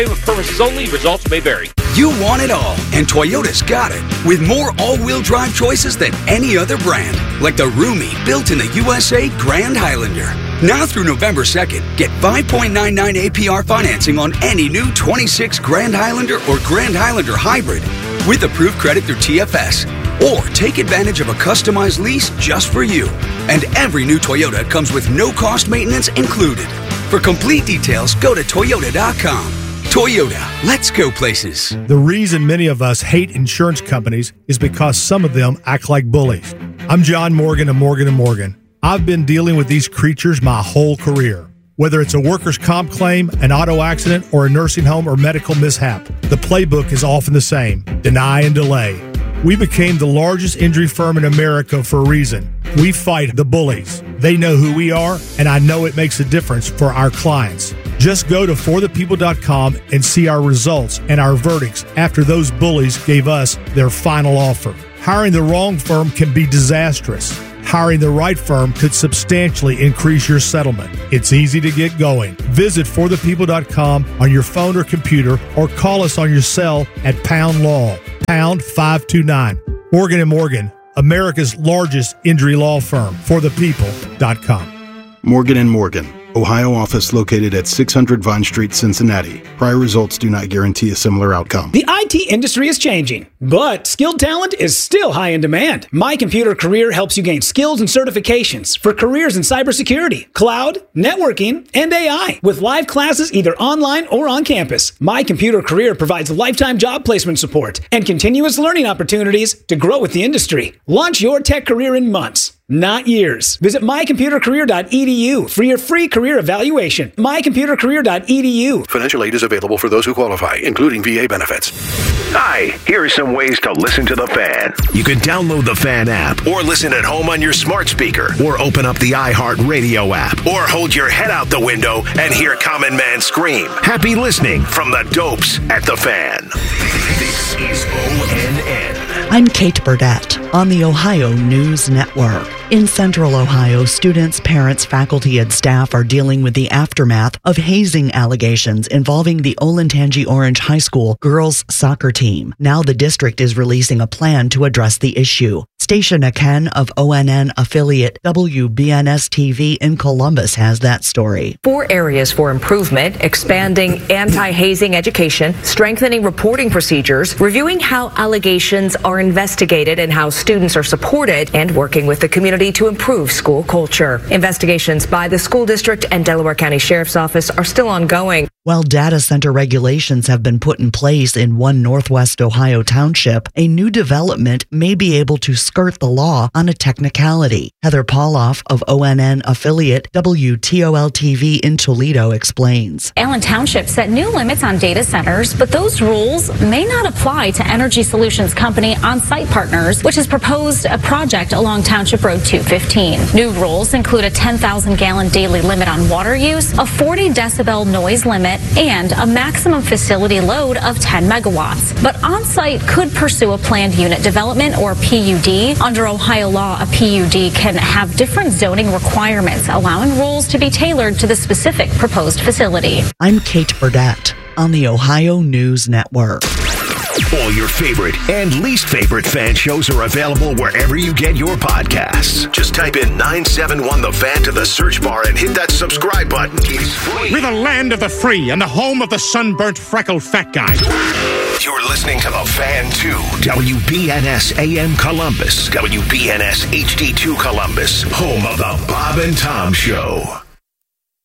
Purposes only. Results may vary. You want it all, and Toyota's got it. With more all-wheel drive choices than any other brand. Like the roomy, built in the USA Grand Highlander. Now through November 2nd, get 5.99 APR financing on any new 26 Grand Highlander or Grand Highlander Hybrid with approved credit through TFS. Or take advantage of a customized lease just for you. And every new Toyota comes with no-cost maintenance included. For complete details, go to Toyota.com. Toyota, let's go places. The reason many of us hate insurance companies is because some of them act like bullies. I'm John Morgan of Morgan & Morgan. I've been dealing with these creatures my whole career. Whether it's a workers' comp claim, an auto accident, or a nursing home or medical mishap, the playbook is often the same: deny and delay. We became the largest injury firm in America for a reason. We fight the bullies. They know who we are, and I know it makes a difference for our clients. Just go to forthepeople.com and see our results and our verdicts after those bullies gave us their final offer. Hiring the wrong firm can be disastrous. Hiring the right firm could substantially increase your settlement. It's easy to get going. Visit forthepeople.com on your phone or computer, or call us on your cell at Pound Law, pound 529. Morgan & Morgan, America's largest injury law firm. forthepeople.com. Morgan & Morgan, Ohio office located at 600 Vine Street, Cincinnati. Prior results do not guarantee a similar outcome. The IT industry is changing, but skilled talent is still high in demand. My Computer Career helps you gain skills and certifications for careers in cybersecurity, cloud, networking, and AI. With live classes either online or on campus, My Computer Career provides lifetime job placement support and continuous learning opportunities to grow with the industry. Launch your tech career in months, not years. Visit mycomputercareer.edu for your free career evaluation. mycomputercareer.edu. Financial aid is available for those who qualify, including VA benefits. Hi, here are some ways to listen to The Fan. You can download the Fan app, or listen at home on your smart speaker, or open up the iHeartRadio app, or hold your head out the window and hear Common Man scream. Happy listening from the Dopes at The Fan. This is ONN. I'm Kate Burdett on the Ohio News Network. In Central Ohio, students, parents, faculty, and staff are dealing with the aftermath of hazing allegations involving the Olentangy Orange High School girls soccer team. Now the district is releasing a plan to address the issue. Stacia Ken of ONN affiliate WBNS-TV in Columbus has that story. 4 areas for improvement: expanding anti-hazing education, strengthening reporting procedures, reviewing how allegations are investigated and how students are supported, and working with the community to improve school culture. Investigations by the school district and Delaware County Sheriff's Office are still ongoing. While data center regulations have been put in place in one Northwest Ohio township, a new development may be able to skirt the law on a technicality. Heather Pauloff of ONN affiliate WTOL-TV in Toledo explains. Allen Township set new limits on data centers, but those rules may not apply to Energy Solutions Company on-site partners, which has proposed a project along Township Road 215. New rules include a 10,000-gallon daily limit on water use, a 40-decibel noise limit, and a maximum facility load of 10 megawatts. But on-site could pursue a planned unit development, or PUD. Under Ohio law, a PUD can have different zoning requirements, allowing rules to be tailored to the specific proposed facility. I'm Kate Burdett on the Ohio News Network. All your favorite and least favorite fan shows are available wherever you get your podcasts. Just type in 971 The Fan to the search bar and hit that subscribe button. It's free. We're the land of the free and the home of the sunburnt, freckled fat guy. You're listening to The Fan 2, WBNS AM Columbus, WBNS HD2 Columbus, home of the Bob and Tom Show.